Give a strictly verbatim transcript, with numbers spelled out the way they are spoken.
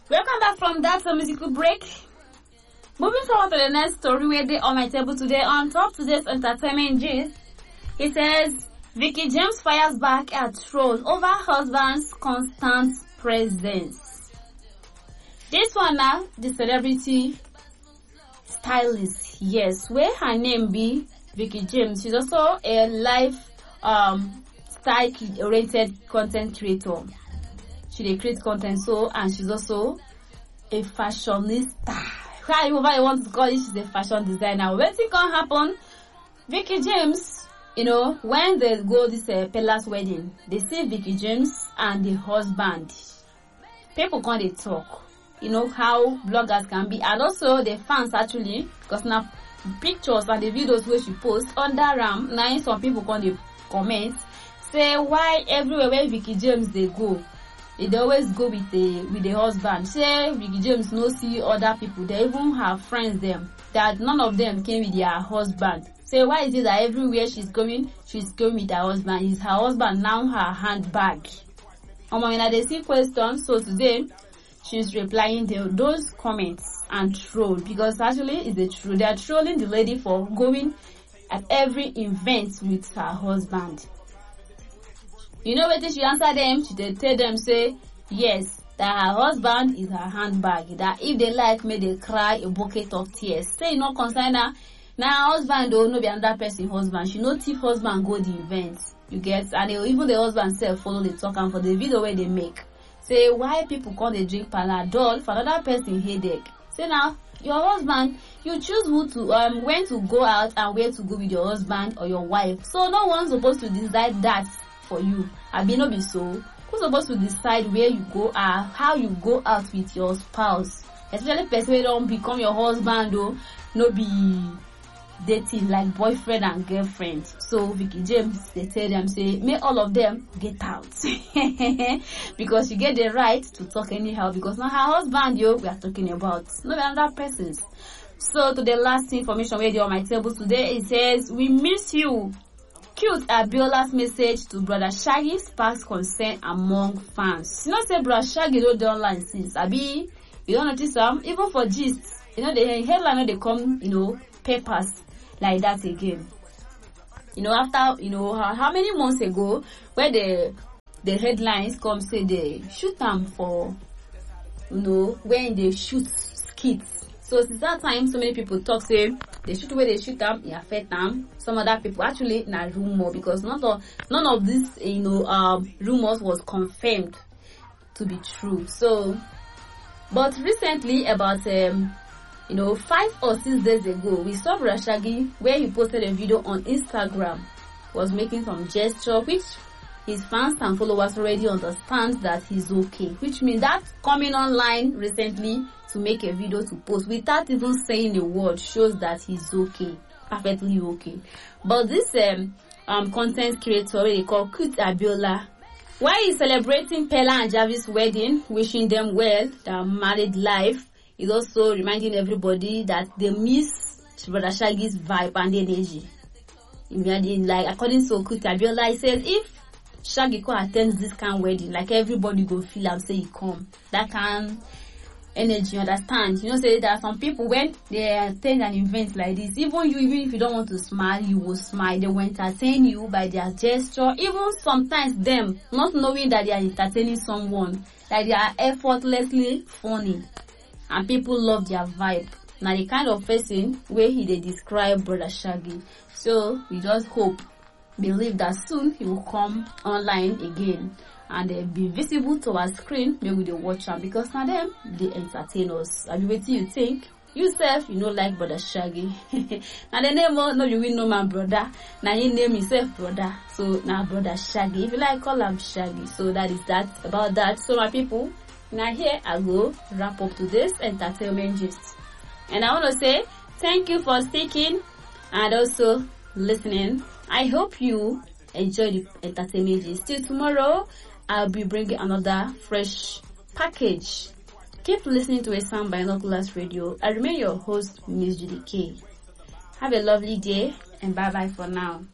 Welcome back from that uh, musical break. Moving forward to the next story where they on my table today on top today's entertainment gist. It says Vicky James fires back at troll over husband's constant presence. This one now, the celebrity stylist, yes, where her name be Vicky James. She's also a life um style oriented content creator. She dey create content so, and she's also a fashionista. However you want to call it, she's a fashion designer. When thing can happen, Vicky James, you know, when they go this uh, Pella's wedding, they see Vicky James and the husband. People can't they talk. You know how bloggers can be, and also the fans actually, because now pictures and the videos where she posts under Ram, now some people can't they comment, say why everywhere where Vicky James they go, they always go with the with the husband. Say Vicky James no see other people. They even have friends them that none of them came with their husband. Say why is it that everywhere she's going, she's going with her husband? Is her husband now her handbag? Um, when they see questions, so today she's replying to those comments and troll, because actually it's the truth. They are trolling the lady for going at every event with her husband. You know what she answer them? She they tell them say yes, that her husband is her handbag. That if they like, may they cry a bucket of tears. Say no concern her. Now her husband don't know be another person husband. She know thief husband go the event. You get, and they, even the husband self follow the talk, and for the video where they make. Say why people call they drink Panadol for another person headache. Say now your husband, you choose who to um when to go out and where to go with your husband or your wife. So no one's supposed to decide that for you. I be no be so. Who's supposed to decide where you go or uh, how you go out with your spouse? Especially person who don't become your husband though, no be dating like boyfriend and girlfriend. So Vicky James, they tell them say may all of them get out because you get the right to talk anyhow, because not her husband yo we are talking about, not another person's. So to the last information where they on my table today, it says we miss you. Cute Abiola's message to Brother Shaggy sparks concern among fans. You know, say Brother Shaggy don't do online since. Abi, you don't notice some, um, even for gist, you know, the headline they come, you know, papers like that again. You know, after, you know, how, how many months ago, where the the headlines come say they shoot them for, you know, when they shoot skits. So since that time, so many people talk say they shoot where they shoot them, it affect them. Some other people actually na rumor, because none of none of this, you know, um rumors was confirmed to be true. So, but recently, about um, you know, five or six days ago, we saw Brother Shaggy where he posted a video on Instagram, was making some gesture which his fans and followers already understand that he's okay. Which means that coming online recently to make a video to post without even saying a word shows that he's okay, perfectly okay. But this um um content creator they call Cute Abiola, while he's celebrating Pella and Jarvis' wedding, wishing them well, their married life, is also reminding everybody that they miss Brother Shaggy's vibe and energy. Imagine, like according to Cute Abiola, he says if Shaggy could attend this kind of wedding, like everybody go feel and say he come. That kind energy, understand? You know, say there are some people when they attend an event like this, even you, even if you don't want to smile, you will smile. They will entertain you by their gesture. Even sometimes them not knowing that they are entertaining someone, like they are effortlessly funny, and people love their vibe. Now the kind of person where he they describe Brother Shaggy. So we just hope, believe that soon he will come online again and uh, be visible to our screen. Maybe they watch him, because now them they entertain us. I mean, what do you think? You self, you know, like Brother Shaggy. Now the name of no, you will know my brother. Now he name himself brother. So now Brother Shaggy. If you like, call him Shaggy. So that is that about that. So my people, now here I go wrap up today's entertainment gist. And I want to say thank you for sticking and also listening. I hope you enjoy the entertainment gist. Till tomorrow, I'll be bringing another fresh package. Keep listening to a Sound Binoculars Radio. I remain your host, Miss Judy K. Have a lovely day and bye bye for now.